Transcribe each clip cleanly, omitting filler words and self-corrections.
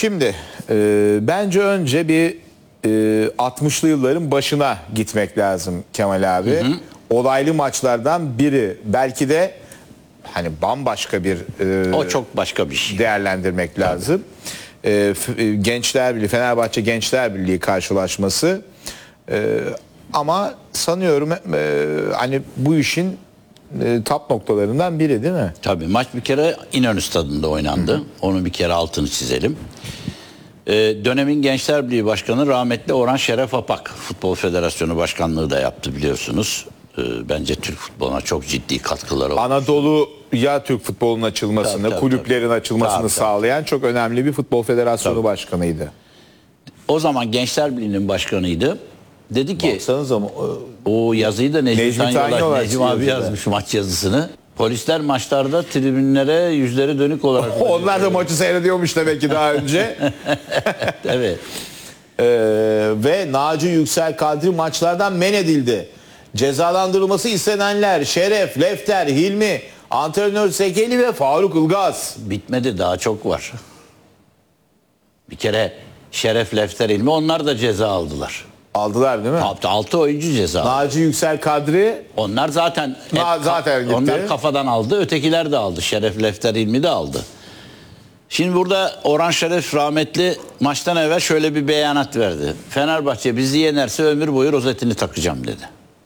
Şimdi bence önce bir 60'lı yılların başına gitmek lazım Kemal abi. Hı hı. Olaylı maçlardan biri. Belki de hani bambaşka bir o çok başka bir şey. Değerlendirmek lazım. Gençler Birliği, Fenerbahçe Gençler Birliği karşılaşması. Ama sanıyorum hani bu işin top noktalarından biri değil mi? Tabii maç bir kere İnönü Stadı'nda oynandı. Hı-hı. Onun bir kere altını çizelim. Dönemin Gençler Birliği Başkanı rahmetli Orhan Şeref Apak. Futbol Federasyonu Başkanlığı da yaptı biliyorsunuz. Bence Türk futboluna çok ciddi katkıları oldu. Anadolu'ya Türk futbolunun açılmasını, kulüplerin açılmasını sağlayan çok önemli bir futbol federasyonu başkanıydı. O zaman Gençler Birliği'nin başkanıydı. Dedi ki, baksanıza o yazıyı da Necmi Necmi abi yazmış maç yazısını. Polisler maçlarda tribünlere yüzleri dönük olarak... Onlar da maçı seyrediyormuş demek ki daha önce. Evet. Ve Naci Yüksel Kadri maçlardan men edildi. Cezalandırılması istenenler Şeref, Lefter, Hilmi, antrenör Sekeli ve Faruk Ilgaz. Bitmedi, daha çok var. Bir kere Şeref, Lefter, Hilmi onlar da ceza aldılar. Aldılar değil mi? 6 oyuncu ceza. Naci Yüksel Kadri. Onlar zaten gitti. Onlar kafadan aldı. Ötekiler de aldı. Şeref, Lefter, Hilmi de aldı. Şimdi burada Orhan Şeref rahmetli maçtan evvel şöyle bir beyanat verdi. Fenerbahçe bizi yenerse ömür boyu rozetini takacağım dedi.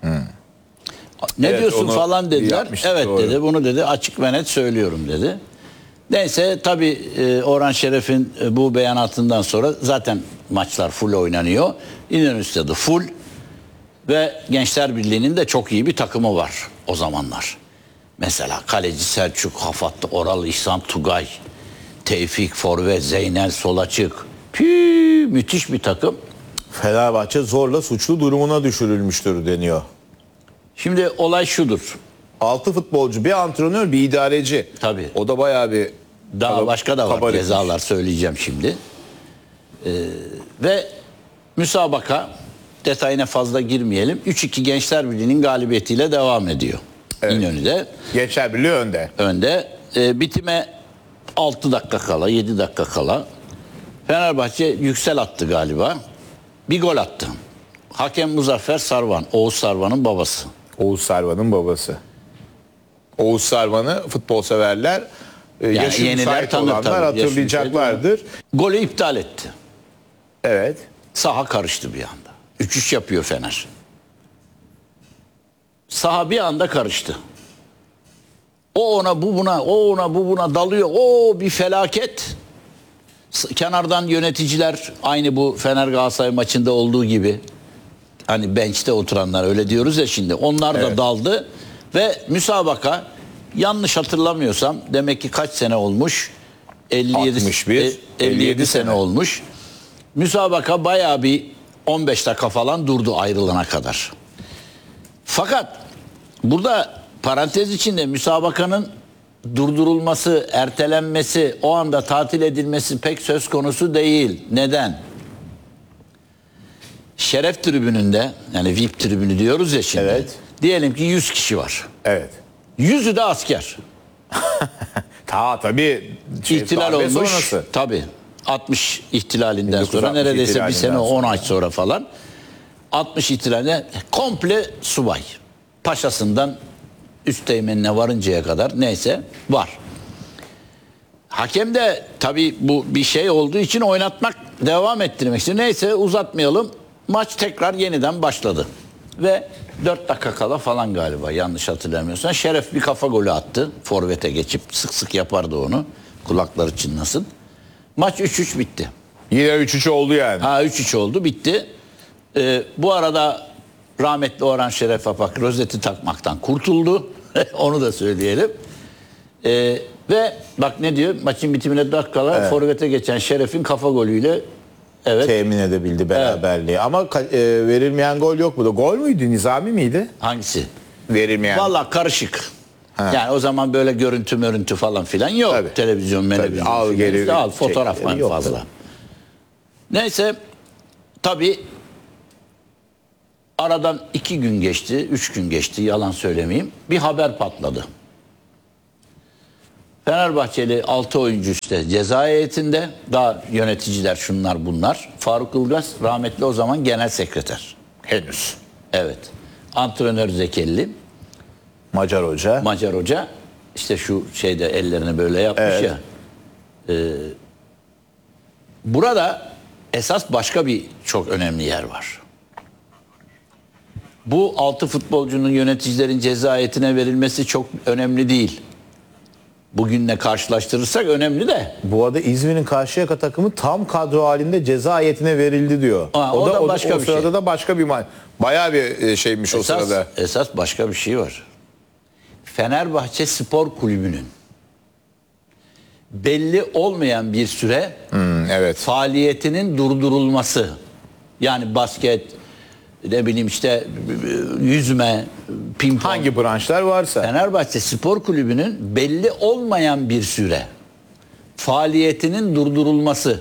Ne diyorsun falan dediler. Evet doğru. Dedi. Bunu dedi açık ve net söylüyorum dedi. Neyse tabii Orhan Şeref'in bu beyanatından sonra zaten maçlar full oynanıyor. İnönü Stadı full ve Gençler Birliği'nin de çok iyi bir takımı var o zamanlar. Mesela kaleci Selçuk, Hafatlı, Oral, İhsan, Tugay, Tevfik, Forvet, Zeynel, Solaçık. Müthiş bir takım. Fenerbahçe zorla suçlu durumuna düşürülmüştür deniyor. Şimdi olay şudur. 6 futbolcu, bir antrenör, bir idareci. Tabii. O da bayağı bir... Daha başka da var cezalar söyleyeceğim şimdi. Ve müsabaka detayına fazla girmeyelim. 3-2 Gençler Birliği'nin galibiyetiyle devam ediyor. Evet. İnönü'de. Gençler Birliği önde. Önde. Bitime 6 dakika kala, 7 dakika kala Fenerbahçe Yüksel attı galiba. Bir gol attı. Hakem Muzaffer Sarvan. Oğuz Sarvan'ın babası. Oğuz Sarvan'ın babası. Oğuz Sarvan'ı futbol severler, yani yaşı müsait olanlar hatırlayacaklardır. Golü iptal etti. Evet. Saha karıştı bir anda. 3-3 yapıyor Fener. Saha bir anda karıştı. O ona bu buna, o ona bu buna dalıyor. O bir felaket. Kenardan yöneticiler aynı bu Fener Galatasaray maçında olduğu gibi. Hani bench'te oturanlar öyle diyoruz ya şimdi. Onlar da daldı ve müsabaka yanlış hatırlamıyorsam demek ki kaç sene olmuş? 57 sene olmuş. Müsabaka bayağı bir 15 dakika falan durdu ayrılana kadar. Fakat burada parantez içinde müsabakanın durdurulması, ertelenmesi, o anda tatil edilmesi pek söz konusu değil. Neden? Şeref tribününde, yani VIP tribünü diyoruz ya şimdi. Evet. Diyelim ki 100 kişi var. Evet. 100'ü de asker. Tabii. İhtilal olmuş. Sonrası. Tabii. 60 ihtilalinden sonra neredeyse bir sene 10 ay sonra falan. 60 ihtilaline komple subay. Paşasından üsteğmenine varıncaya kadar neyse var. Hakem de tabii bu bir şey olduğu için oynatmak, devam ettirmek istiyor. Neyse uzatmayalım. Maç tekrar yeniden başladı. Ve 4 dakika kala falan galiba yanlış hatırlamıyorsam Şeref bir kafa golü attı. Forvet'e geçip sık sık yapardı onu. Kulakları çınlasın. Maç 3-3 bitti. Yine 3-3 oldu yani. 3-3 oldu bitti. Bu arada rahmetli Orhan Şeref Apak rozeti takmaktan kurtuldu. Onu da söyleyelim. Ve bak ne diyor? Maçın bitimine dakikalar forvete geçen Şeref'in kafa golüyle temin edebildi beraberliği. Evet. Ama verilmeyen gol yok mu da? Gol müydü? Nizami miydi? Hangisi? Verilmeyen. Vallahi karışık. Yani o zaman böyle görüntü falan filan yok. Tabii. Televizyon. Al geri. Al fotoğraf var fazla. Tabii. Neyse tabii aradan 2 gün geçti, 3 gün geçti yalan söylemeyeyim. Bir haber patladı. Fenerbahçeli 6 oyuncu işte ceza heyetinde. Daha yöneticiler şunlar bunlar. Faruk Ilgaz rahmetli o zaman genel sekreter. Henüz. Evet. Antrenör Zekelli. Macar hoca. Macar hoca. İşte şu şeyde ellerini böyle yapmış Evet. ya. Burada esas başka bir çok önemli yer var. Bu 6 futbolcunun yöneticilerin ceza heyetine verilmesi çok önemli değil. Bugünle karşılaştırırsak önemli de. Bu arada İzmir'in Karşıyaka takımı tam kadro halinde ceza heyetine verildi diyor. O da başka o bir sırada şey. da başka bir bayağı bir şeymiş o sırada. Esas başka bir şey var. Fenerbahçe Spor Kulübü'nün belli olmayan bir süre Evet. faaliyetinin durdurulması. Yani basket, ne bileyim işte yüzme, pimpon. Hangi branşlar varsa. Fenerbahçe Spor Kulübü'nün belli olmayan bir süre faaliyetinin durdurulması.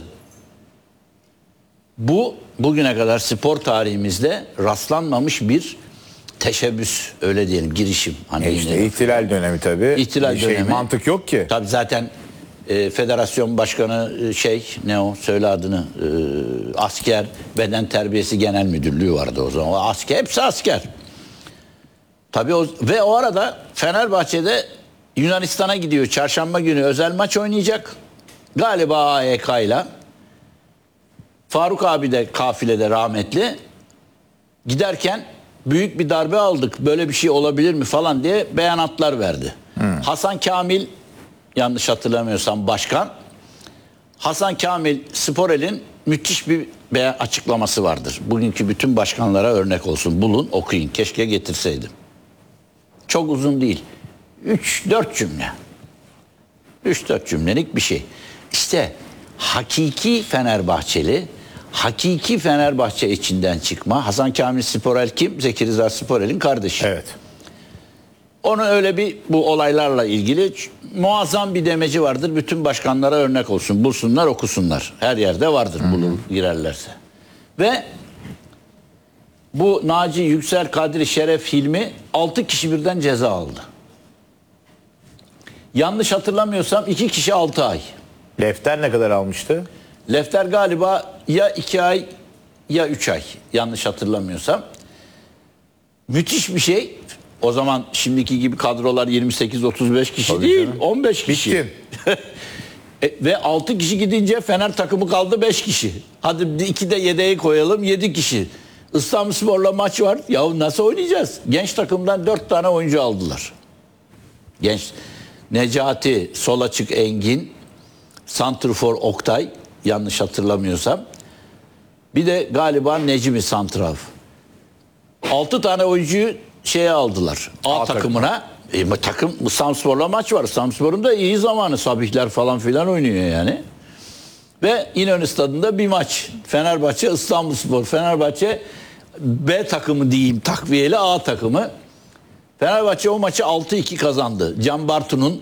Bu bugüne kadar spor tarihimizde rastlanmamış bir teşebbüs, öyle diyelim, girişim. Hani İşte ihtilal dönemi tabii. İhtilal Bir dönemi. mantık yok ki. Tabii zaten federasyon başkanı ne o söyle adını, asker beden terbiyesi genel müdürlüğü vardı o zaman. O asker, hepsi asker. Tabii ve o arada Fenerbahçe'de Yunanistan'a gidiyor. Çarşamba günü özel maç oynayacak. Galiba AEK ile. Faruk abi de kafilede rahmetli. Giderken büyük bir darbe aldık. Böyle bir şey olabilir mi falan diye beyanatlar verdi. Hasan Kamil, yanlış hatırlamıyorsam başkan. Hasan Kamil Sporel'in müthiş bir açıklaması vardır. Bugünkü bütün başkanlara örnek olsun. Bulun, okuyun. Keşke getirseydim. Çok uzun değil. 3-4 cümle. 3-4 cümlelik bir şey. İşte hakiki Fenerbahçeli, hakiki Fenerbahçe içinden çıkma. Hasan Kamil Sporel kim? Zeki Rıza Sporel'in kardeşi. Evet. Onun öyle bir bu olaylarla ilgili muazzam bir demeci vardır. Bütün başkanlara örnek olsun. Bulsunlar, okusunlar. Her yerde vardır bulur girerlerse. Ve bu Naci, Yüksel, Kadri, Şeref, Hilmi 6 kişi birden ceza aldı. Yanlış hatırlamıyorsam 2 kişi 6 ay. Lefter ne kadar almıştı? Lefter galiba ya 2 ay ya 3 ay. Yanlış hatırlamıyorsam. Müthiş bir şey. O zaman şimdiki gibi kadrolar 28-35 kişi Tabii değil, canım. 15 kişi. Bittin. Ve 6 kişi gidince Fener takımı kaldı 5 kişi. Hadi 2 de yedeği koyalım, 7 kişi. İstanbulspor'la maç var. Ya nasıl oynayacağız? Genç takımdan 4 tane oyuncu aldılar. Genç. Necati, sol açık Engin, santrfor Oktay, yanlış hatırlamıyorsam. Bir de galiba Necmi santrav. 6 tane oyuncuyu aldılar. A takımına. Takım İstanbulspor'la maç var. İstanbulspor'un da iyi zamanı. Sabihler falan filan oynuyor yani. Ve İnönü Stadı'nda bir maç. Fenerbahçe İstanbulspor. Fenerbahçe B takımı diyeyim, takviyeli A takımı. Fenerbahçe o maçı 6-2 kazandı. Can Bartu'nun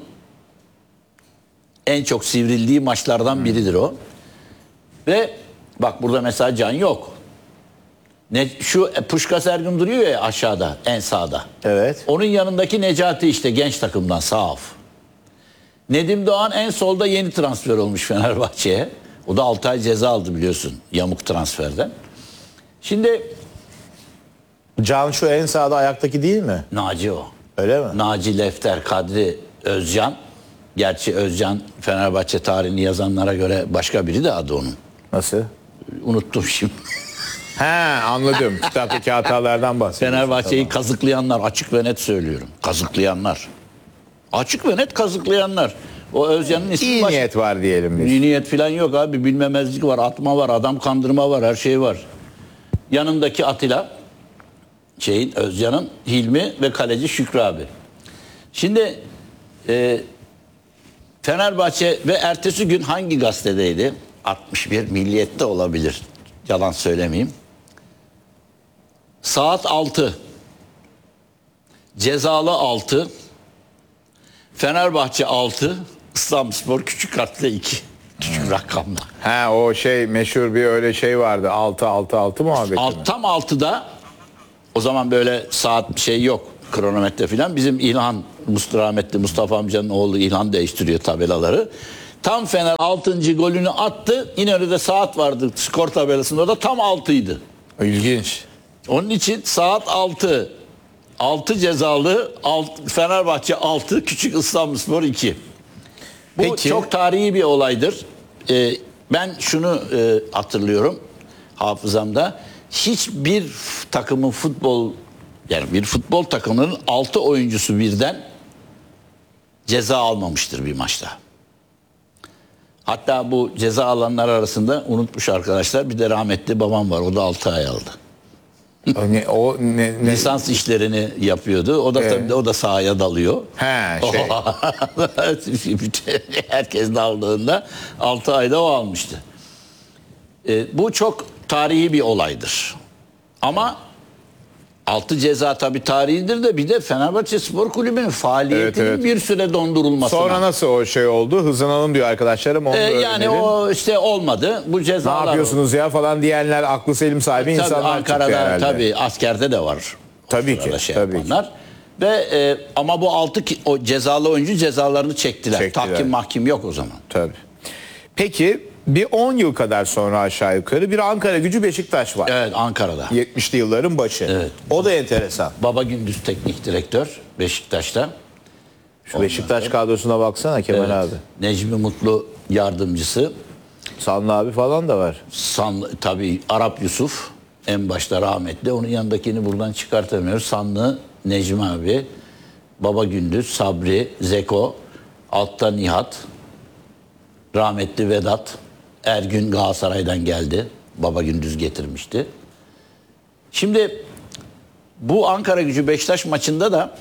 en çok sivrildiği maçlardan biridir o. Ve bak burada mesela Can yok. Şu Puşkas Ergün duruyor ya aşağıda, en sağda. Evet. Onun yanındaki Necati işte genç takımdan sağ af. Nedim Doğan en solda yeni transfer olmuş Fenerbahçe'ye. O da 6 ay ceza aldı biliyorsun yamuk transferden. Şimdi Can şu en sağda ayaktaki değil mi? Naci o. Öyle mi? Naci, Lefter, Kadri, Özcan. Gerçi Özcan Fenerbahçe tarihini yazanlara göre başka biri de adı onun. Nasıl? Unuttum şimdi. He, anladım. Kitaptaki hatalardan bahsediyorsun. Fenerbahçe'yi kazıklayanlar, açık ve net söylüyorum. Kazıklayanlar. Açık ve net kazıklayanlar. O Özcan'ın ismi İyi niyet var diyelim biz. İyi niyet falan yok abi. Bilmemezlik var, atma var, adam kandırma var, her şey var. Yanındaki Atilla, Özcan'ın Hilmi ve kaleci Şükrü abi. Şimdi Fenerbahçe ve ertesi gün hangi gazetedeydi? 61 Milliyet'te olabilir. Yalan söylemeyeyim. Saat 6. Cezalı 6. Fenerbahçe 6. İstanbulspor küçük harfle 2. Küçük rakamla. He, o meşhur bir öyle şey vardı. 6-6-6 muhabbeti mi? Tam 6'da o zaman böyle saat yok. Kronometre falan. Bizim İlhan Rahmetli Mustafa amcanın oğlu İlhan değiştiriyor tabelaları. Tam Fener 6. golünü attı. İnönü'de saat vardı skor tabelasında, da tam 6'ydı. İlginç. Onun için saat 6. 6 cezalı, Fenerbahçe 6, Küçük İstanbulspor 2. Bu Peki. çok tarihi bir olaydır. Ben şunu hatırlıyorum hafızamda. Hiçbir takımın yani bir futbol takımının 6 oyuncusu birden ceza almamıştır bir maçta. Hatta bu ceza alanlar arasında unutmuş arkadaşlar, bir de rahmetli babam var. O da 6 ay aldı. Ne? Lisans işlerini yapıyordu. O da tabii o da sahaya dalıyor. Herkes daldığında 6 ayda o almıştı. Bu çok tarihi bir olaydır. Ama 6 ceza tabii tarihidir de, bir de Fenerbahçe Spor Kulübü'nün faaliyetinin bir süre dondurulmasına. Sonra nasıl o şey oldu? Hızlanalım diyor arkadaşlarım. Onu yani o işte olmadı. Bu ne cezalar. yapıyorsunuz ya falan diyenler, aklı selim sahibi Tabii insanlar çıktı Ankara'da, herhalde. tabii askerde de var. Tabii ki. Tabii ki. Ve ama bu 6 o cezalı oyuncu cezalarını çektiler. Tahkim mahkim yok o zaman. Tabii. Peki bir 10 yıl kadar sonra aşağı yukarı bir Ankara Gücü Beşiktaş var. Evet, Ankara'da. 70'li yılların başı. Evet. O da enteresan. Baba Gündüz teknik direktör Beşiktaş'ta. Şu Beşiktaş kadrosuna baksana Kemal abi. Necmi Mutlu yardımcısı. Sanlı abi falan da var. Tabii Arap Yusuf en başta rahmetli. Onun yanındakini buradan çıkartamıyoruz. Sanlı Necmi abi, Baba Gündüz, Sabri, Zeko, altta Nihat, rahmetli Vedat, Ergün Galatasaray'dan geldi. Baba Gündüz getirmişti. Şimdi bu Ankara Gücü Beşiktaş maçında da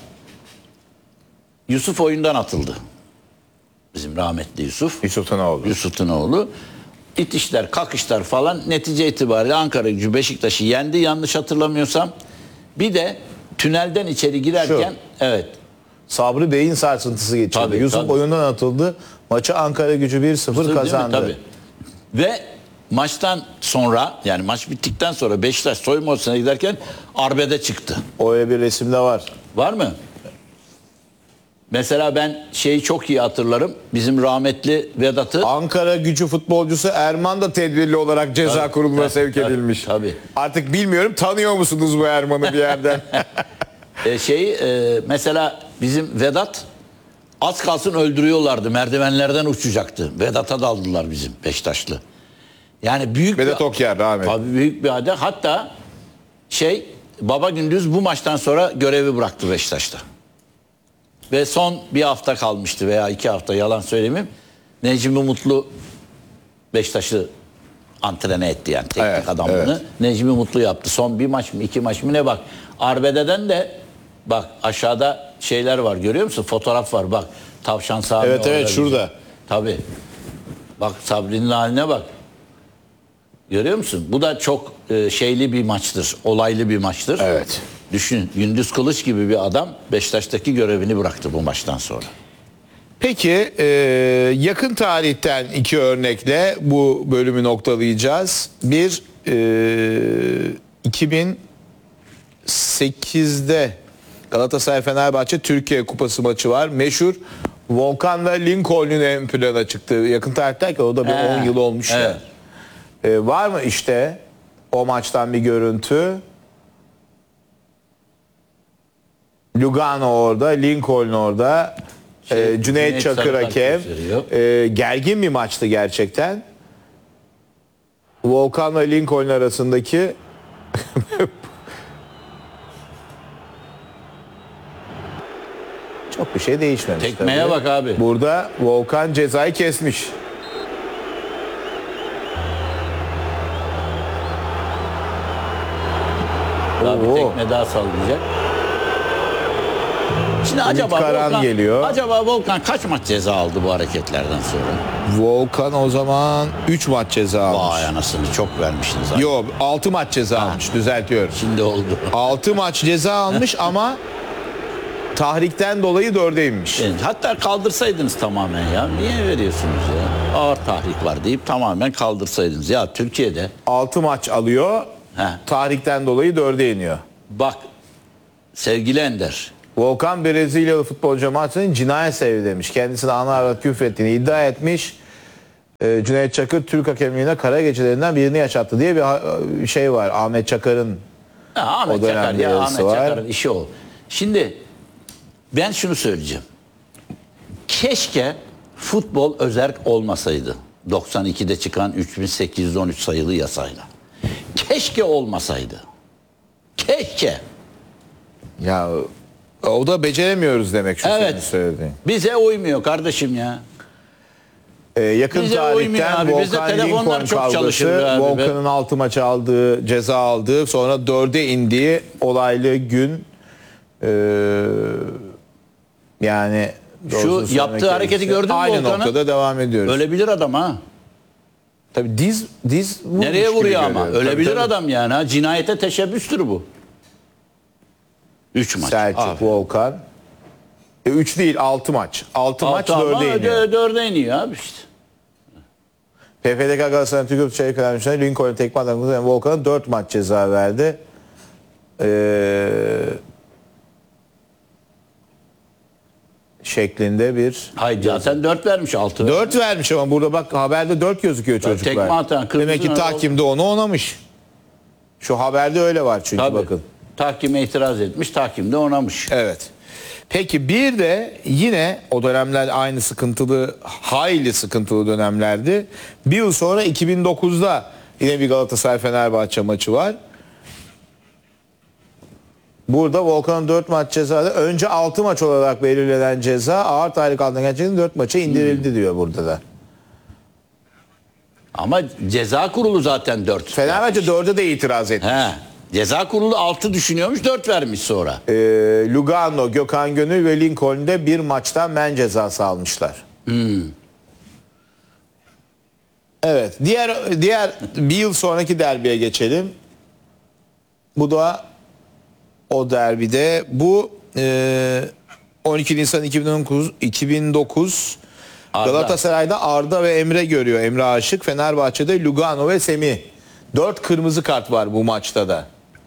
Yusuf oyundan atıldı. Bizim rahmetli Yusuf. Yusuf Tunoğlu. İtişler, kakışlar falan, netice itibariyle Ankara Gücü Beşiktaş'ı yendi yanlış hatırlamıyorsam. Bir de tünelden içeri girerken Sabri beyin sarsıntısı geçirdi. Tabii, Yusuf oyundan atıldı. Maçı Ankara Gücü 1-0 kazandı. Tabii. Ve maçtan sonra, yani maç bittikten sonra Beşiktaş soyunma odasına giderken arbede çıktı. Öyle bir resimde var. Var mı? Mesela ben şeyi çok iyi hatırlarım. Bizim rahmetli Vedat'ı. Ankara Gücü futbolcusu Erman da tedbirli olarak ceza kuruluna sevk edilmiş. Tabii. Artık bilmiyorum, tanıyor musunuz bu Erman'ı bir yerden? Mesela bizim Vedat az kalsın öldürüyorlardı. Merdivenlerden uçacaktı. Vedat'a daldılar bizim Beşiktaşlı. Yani büyük Vedat Okyar rahmetli. Tabii büyük bir adet. Hatta Baba Gündüz bu maçtan sonra görevi bıraktı Beşiktaş'ta. Ve son bir hafta kalmıştı veya 2 hafta, yalan söylemeyeyim. Necmi Mutlu Beşiktaş'ı antrene etti, yani teknik adamını. Evet. Necmi Mutlu yaptı. Son bir maç mı 2 maç mı ne, bak. Arbede'den de bak aşağıda şeyler var, görüyor musun? Fotoğraf var bak. Tavşan Sami. Evet şurada. Tabii. Bak Sabri'nin haline bak. Görüyor musun? Bu da çok şeyli bir maçtır. Olaylı bir maçtır. Evet. Düşün, Gündüz Kılıç gibi bir adam Beşiktaş'taki görevini bıraktı bu maçtan sonra. Peki yakın tarihten 2 örnekle bu bölümü noktalayacağız. Bir 2008'de Galatasaray-Fenerbahçe Türkiye Kupası maçı var. Meşhur Volkan'la Lincoln'un ön plana çıktığı, yakın tarihten ki o da bir 10 yıl olmuş. Evet. Var mı işte o maçtan bir görüntü? Lugano orada, Lincoln orada, Cüneyt Çakır hakem. Gergin bir maçtı gerçekten. Volkan ve Lincoln arasındaki çok bir şey değişmemiş. Tekmeye bak abi. Burada Volkan cezayı kesmiş. Daha bir tekme daha sallayacak. Şimdi acaba Volkan kaç maç ceza aldı bu hareketlerden sonra? Volkan o zaman 3 maç ceza almış. Vay anasını, çok vermişsiniz. Yok, 6 maç ceza almış, düzeltiyorum. Şimdi oldu. 6 maç ceza almış ama tahrikten dolayı 4'e inmiş. Hatta kaldırsaydınız tamamen ya. Niye veriyorsunuz ya? Ağır tahrik var deyip tamamen kaldırsaydınız. Ya Türkiye'de 6 maç alıyor, tahrikten dolayı 4'e iniyor. Bak sevgili Ender. Volkan Brezilyalı futbolcu maçının cinayet sebebi demiş. Kendisine ana avrat küfrettiğini iddia etmiş. Cüneyt Çakır Türk hakemliğine kara gecelerinden birini yaşattı diye bir şey var. Ahmet Çakar'ın Ahmet o dönem Çakar ya, Ahmet yazısı var. Çakar'ın işi o. Şimdi ben şunu söyleyeceğim. Keşke futbol özerk olmasaydı. 92'de çıkan 3813 sayılı yasayla. Keşke olmasaydı. Keşke. Ya o da beceremiyoruz demek şu Evet. senin söylediğin. Bize uymuyor kardeşim ya. Yakın Bize uymuyor tarihten abi. Bizde Volkan telefonlar Lincoln çok çalışır be kavgası. abi be. Volkan'ın 6 maç aldığı, ceza aldığı, sonra 4'e indiği olaylı gün. Yani doğrusunu Şu söylemek yaptığı hareketi gerekirse gördün mü aynı Volkan'ın? noktada devam ediyoruz. Ölebilir adam ha. Tabii diz vurmuş Nereye gibi vuruyor ama? görüyorum. Ölebilir Tabii, tabii. adam yani ha. Cinayete teşebbüstür bu. 3 maç. Selçuk, Aferin. Volkan. 3 değil 6 maç. 6 maç 4'e iniyor. 4'e iniyor abi işte. PFDK Galatasaray Türk Çayı Kalemci'ne Lincoln tekme atan Volkan'a 4 maç ceza verdi. Şeklinde bir Hayır zaten 4 vermiş 6. 4 vermiş ama burada bak haberde 4 gözüküyor çocuklar. tekme atan, kırmızı Demek ki ne tahkimde onu onamış. Şu haberde öyle var çünkü Tabii. bakın. Tahkime itiraz etmiş. Tahkim de onamış. Evet. Peki bir de yine o dönemler aynı sıkıntılı, hayli sıkıntılı dönemlerdi. Bir yıl sonra 2009'da yine bir Galatasaray-Fenerbahçe maçı var. Burada Volkan'ın 4 maç cezası, önce 6 maç olarak belirlenen ceza ağır tahrik altına gerçekten 4 maça indirildi diyor burada da. Ama ceza kurulu zaten 4. Fenerbahçe 4'e de itiraz etti. He. Ceza kurulu 6 düşünüyormuş 4 vermiş sonra. Lugano, Gökhan Gönül ve Lincoln'de bir maçtan men cezası almışlar. Evet. Diğer bir yıl sonraki derbiye geçelim. Bu da o derbide. Bu 12 Nisan 2009 Arda. Galatasaray'da Arda ve Emre görüyor. Emre Aşık. Fenerbahçe'de Lugano ve Semih. 4 kırmızı kart var bu maçta da.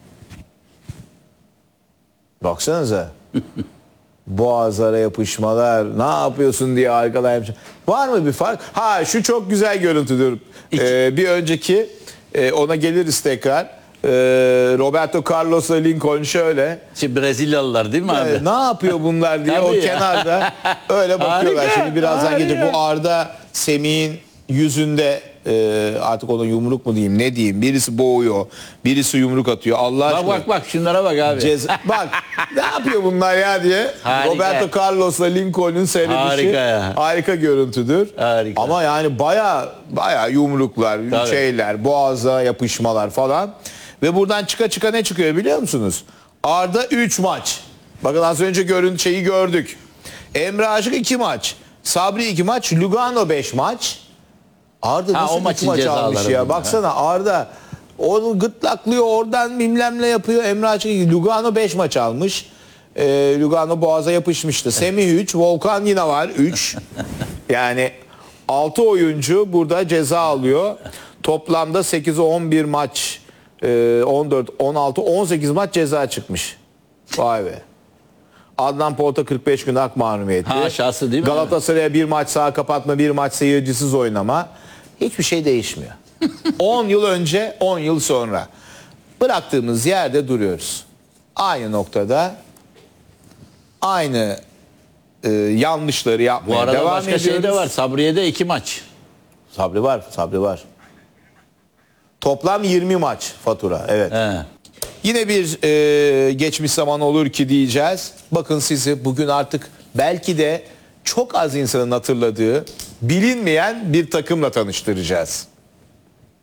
Baksanıza. Boğazlara yapışmalar. Ne yapıyorsun diye arkadan yapışmalar. Var mı bir fark? Ha şu çok güzel görüntüdür. Bir önceki ona geliriz tekrar. Roberto Carlos'la Lincoln şöyle. Şimdi Brezilyalılar değil mi abi? Ne yapıyor bunlar diye o Tabii ya. kenarda öyle bakıyorlar. Harika, Şimdi birazdan harika. gelecek. Bu Arda Semih'in yüzünde artık ona yumruk mu diyeyim ne diyeyim. Birisi boğuyor. Birisi yumruk atıyor. Allah aşkına. Bak şunlara bak abi. Bak ne yapıyor bunlar ya diye. Harika. Roberto Carlos'la Lincoln'un seyredişi Harika ya. harika görüntüdür. Harika. Ama yani baya yumruklar, Tabii. şeyler, boğaza yapışmalar falan. Ve buradan çıka ne çıkıyor biliyor musunuz? Arda 3 maç. Bakın az önce şeyi gördük. Emre Aşık 2 maç. Sabri 2 maç. Lugano 5 maç. Arda Ha, o nasıl 2 maçın maç almış cezaları ya? bunlar, Baksana Arda onu gırtlaklıyor oradan bilmem yapıyor. Emre Aşık Lugano 5 maç almış. Lugano boğaza yapışmıştı. Semih 3, Volkan yine var 3. Yani 6 oyuncu burada ceza alıyor. Toplamda 8'e 11 maç, 14, 16, 18 maç ceza çıkmış. Vay be. Adnan Polat'a 45 gün hak mahrumiyeti. Ha, şahsı değil mi? Galatasaray'a bir maç saha kapatma, bir maç seyircisiz oynama. Hiçbir şey değişmiyor. 10 yıl önce, 10 yıl sonra. Bıraktığımız yerde duruyoruz. Aynı noktada aynı yanlışları yapmaya Bu arada devam başka ediyoruz. şey de var. Sabriye'de 2 maç. Sabri var. Toplam 20 maç fatura. Evet. He. Yine bir geçmiş zaman olur ki diyeceğiz. Bakın sizi bugün artık belki de çok az insanın hatırladığı, bilinmeyen bir takımla tanıştıracağız.